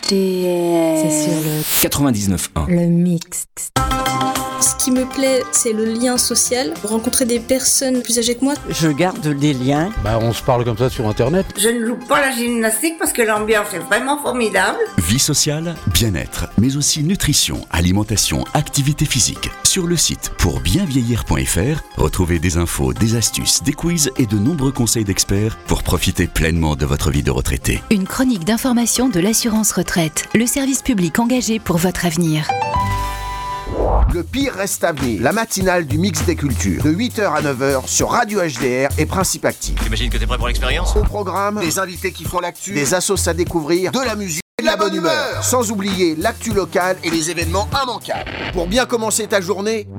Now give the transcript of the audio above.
HDR. C'est sur le 99.1. Le mix. Ce qui me plaît, c'est le lien social, rencontrer des personnes plus âgées que moi. Je garde des liens. On se parle comme ça sur Internet. Je ne loupe pas la gymnastique parce que l'ambiance est vraiment formidable. Vie sociale, bien-être, mais aussi nutrition, alimentation, activité physique. Sur le site pourbienvieillir.fr, retrouvez des infos, des astuces, des quiz et de nombreux conseils d'experts pour profiter pleinement de votre vie de retraité. Une chronique d'information de l'assurance retraite. Le service public engagé pour votre avenir. Le pire reste à venir. La matinale du mix des cultures. De 8h à 9h sur Radio HDR et Principe Actif. J'imagine que t'es prêt pour l'expérience. Au programme, des invités qui font l'actu, des assos à découvrir, de la musique et de la bonne humeur. Sans oublier l'actu locale et les événements immanquables. Pour bien commencer ta journée,